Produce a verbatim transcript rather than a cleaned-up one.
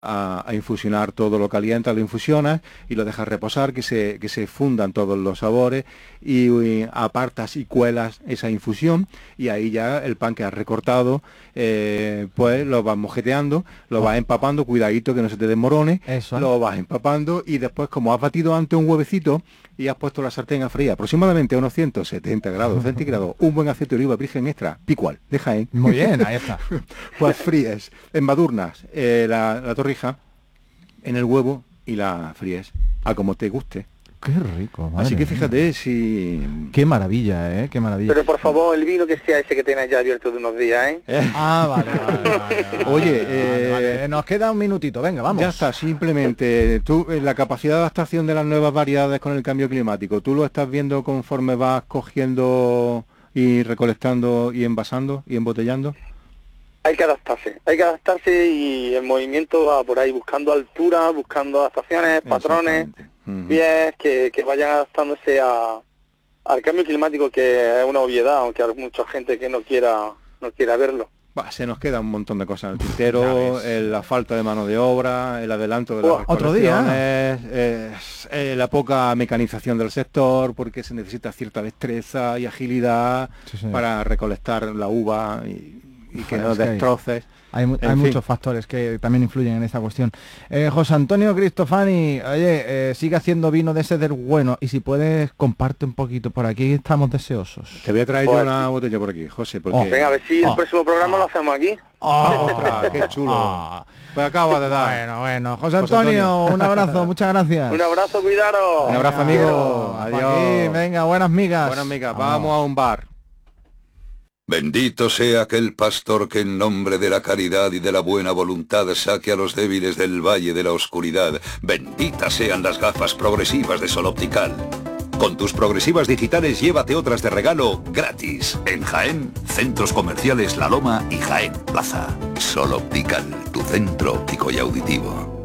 A, a infusionar todo, lo calientas, lo infusionas y lo dejas reposar, que se, que se fundan todos los sabores y, y apartas y cuelas esa infusión y ahí ya el pan que has recortado, eh, pues lo vas mojeteando, lo oh. vas empapando, cuidadito que no se te desmorone, Eso. lo vas empapando y después, como has batido antes un huevecito y has puesto la sartén a freír aproximadamente a unos ciento setenta grados centígrados, un buen aceite de oliva virgen extra, picual, de Jaén. Muy bien, ahí está. Pues fríes, embadurnas eh, la, la torrija en el huevo y la fríes a como te guste. Qué rico, madre Así que fíjate mía. si... Qué maravilla, ¿eh? Qué maravilla. Pero por favor, el vino que sea ese que tienes ya abierto de unos días, ¿eh? ¿Eh? Ah, vale, vale, vale, vale. Oye, vale, eh... vale. Nos queda un minutito, venga, vamos. Ya está, simplemente, tú, eh, la capacidad de adaptación de las nuevas variedades con el cambio climático, ¿tú lo estás viendo conforme vas cogiendo y recolectando y envasando y embotellando? Hay que adaptarse, hay que adaptarse y el movimiento va por ahí buscando altura, buscando adaptaciones, patrones, uh-huh. pies que, que vayan adaptándose a, al cambio climático, que es una obviedad, aunque hay mucha gente que no quiera no quiera verlo. Bah, se nos queda un montón de cosas en el tintero, el, la falta de mano de obra, el adelanto de las oh, otro día es, es, la poca mecanización del sector, porque se necesita cierta destreza y agilidad sí, sí. para recolectar la uva y, y que no destroces. Hay, hay, hay muchos factores que también influyen en esta cuestión. Eh, José Antonio Cristofani, oye, eh, sigue haciendo vino de ese del bueno y si puedes comparte un poquito por aquí, estamos deseosos. Te voy a traer pues, yo una botella por aquí, José, porque... Oh. Venga, a ver si oh. el próximo programa oh. lo hacemos aquí. Oh, ostras, qué chulo. Oh. Pues acaba de dar. Bueno, bueno. José Antonio, José Antonio. un abrazo, muchas gracias. Un abrazo, cuidaros. Un abrazo, amigo. Adiós. Aquí, venga, buenas migas. Buenas migas, vamos. vamos a un bar. Bendito sea aquel pastor que en nombre de la caridad y de la buena voluntad saque a los débiles del valle de la oscuridad. Benditas sean las gafas progresivas de Sol Optical. Con tus progresivas digitales llévate otras de regalo gratis. En Jaén, Centros Comerciales La Loma y Jaén Plaza. Sol Optical, tu centro óptico y auditivo.